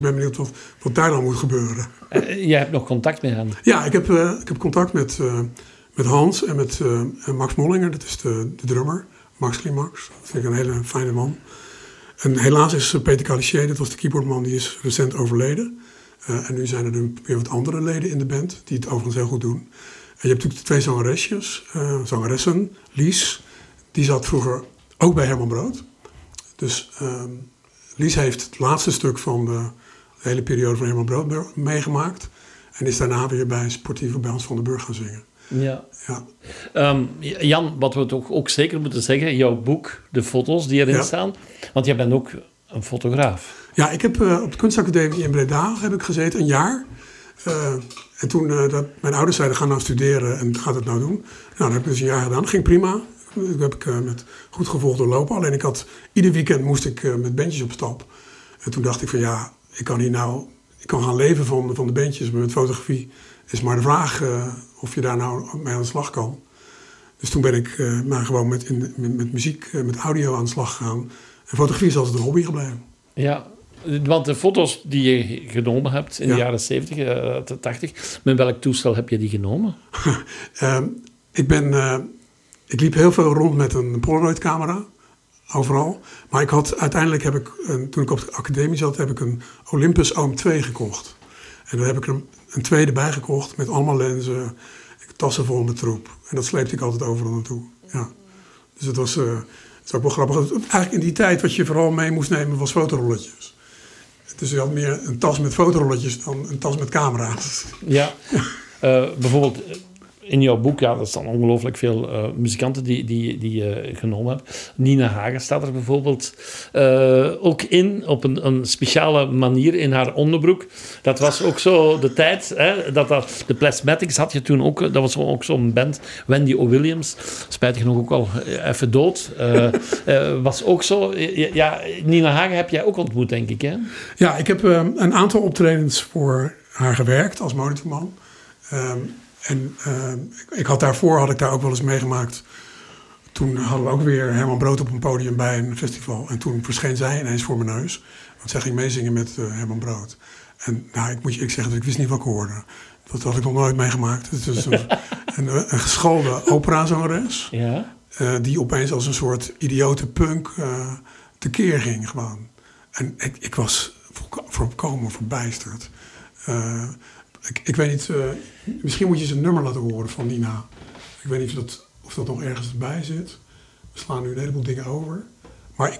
ben benieuwd wat daar dan moet gebeuren. Jij hebt nog contact met hen? Ja, ik heb contact met Hans en met Max Mollinger. Dat is de drummer. Max Climax. Dat vind ik een hele fijne man. En helaas is Peter Calichier, dat was de keyboardman, die is recent overleden. En nu zijn er weer wat andere leden in de band, die het overigens heel goed doen. En je hebt natuurlijk de 2 zangeressen. Lies, die zat vroeger ook bij Herman Brood. Dus Lies heeft het laatste stuk van de hele periode van Herman Brood meegemaakt. En is daarna weer bij Sportieve bij Hans van den Burg gaan zingen. Ja. Ja. Jan, wat we toch ook zeker moeten zeggen, jouw boek, de foto's die erin staan, want jij bent ook een fotograaf. Ja, ik heb op de kunstacademie in Breda heb ik gezeten, een jaar. En toen mijn ouders zeiden, ga nou studeren en gaat het nou doen. Nou, dat heb ik dus een jaar gedaan. Dat ging prima. Dat heb ik met goed gevolg doorlopen. Alleen ieder weekend moest ik met bandjes op stap. En toen dacht ik van ja, ik kan gaan leven van de bandjes, maar met fotografie is maar de vraag of je daar nou mee aan de slag kan. Dus toen ben ik maar gewoon met muziek, met audio aan de slag gegaan. En fotografie is altijd een hobby gebleven. Ja, want de foto's die je genomen hebt in de jaren 70, 80, met welk toestel heb je die genomen? Ik liep heel veel rond met een Polaroid-camera, overal. Maar uiteindelijk heb ik, toen ik op de academie zat, heb ik een Olympus OM2 gekocht. En daar heb ik er een tweede bij gekocht met allemaal lenzen, tassen vol met troep. En dat sleepte ik altijd overal naartoe. Ja. Dus het was ook wel grappig. Eigenlijk in die tijd wat je vooral mee moest nemen was fotorolletjes. Dus je had meer een tas met fotorolletjes dan een tas met camera's. Ja, bijvoorbeeld in jouw boek, er staan ongelooflijk veel muzikanten die je genomen hebt. Nina Hagen staat er bijvoorbeeld ook in, op een speciale manier in haar onderbroek. Dat was ook zo de tijd, hè, de Plasmatics had je toen ook, dat was ook zo'n band, Wendy O'Williams, spijtig genoeg ook al even dood, was ook zo. Ja, Nina Hagen heb jij ook ontmoet, denk ik, hè? Ja, ik heb een aantal optredens voor haar gewerkt als monitorman. En daarvoor had ik daar ook wel eens meegemaakt. Toen hadden we ook weer Herman Brood op een podium bij een festival. En toen verscheen zij ineens voor mijn neus. Want zij ging meezingen met Herman Brood. En nou, ik moet je zeggen dat ik wist niet wat ik hoorde. Dat had ik nog nooit meegemaakt. Het is een geschoolde operazangeres. Ja. Die opeens als een soort idiote punk tekeer ging gewoon. En ik was volkomen verbijsterd. Ik weet niet, misschien moet je eens een nummer laten horen van Nina. Ik weet niet of dat nog ergens erbij zit. We slaan nu een heleboel dingen over. Maar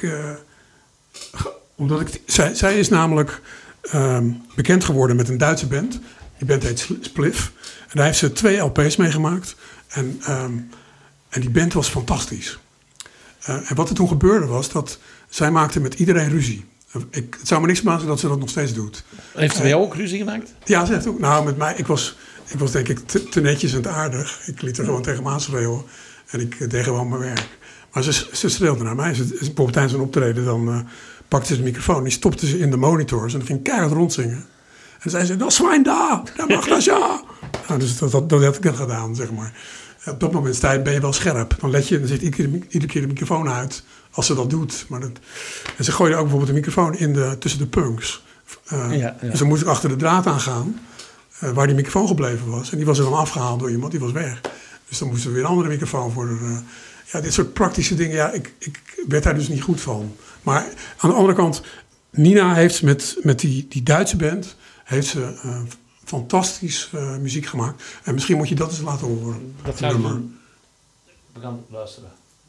zij is namelijk bekend geworden met een Duitse band. Die band heet Spliff. En daar heeft ze 2 LP's meegemaakt. En die band was fantastisch. En wat er toen gebeurde was dat zij maakte met iedereen ruzie. Het zou me niks maken dat ze dat nog steeds doet. Heeft ze bij jou ook ruzie gemaakt? Ja, ze heeft ook. Nou, met mij, ik was denk ik te netjes en te aardig. Ik liet er gewoon tegen me aanschreeuwen. En ik deed gewoon mijn werk. Maar ze schreeuwde naar mij. Bijvoorbeeld tijdens een optreden, dan pakte ze de microfoon. Die stopte ze in de monitors en dan ging keihard rondzingen. En dan zei ze, dat zwijn daar, dat mag dat ja. Nou, dus dat heb ik dan gedaan, zeg maar. Op dat moment ben je wel scherp. Dan zit iedere keer de microfoon uit als ze dat doet. En ze gooide ook bijvoorbeeld de microfoon tussen de punks. Dus dan moest ik achter de draad aan gaan, waar die microfoon gebleven was. En die was er dan afgehaald door iemand, die was weg. Dus dan moesten we weer een andere microfoon voor dit soort praktische dingen. Ja, ik werd daar dus niet goed van. Maar aan de andere kant, Nina heeft met die Duitse band heeft ze fantastisch muziek gemaakt. En misschien moet je dat eens laten horen. Dat gaan we doen. We gaan luisteren.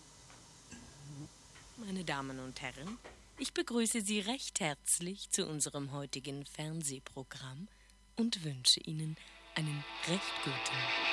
Meine Damen und Herren, ich begrüße Sie recht herzlich zu unserem heutigen Fernsehprogramm und wünsche Ihnen einen recht guten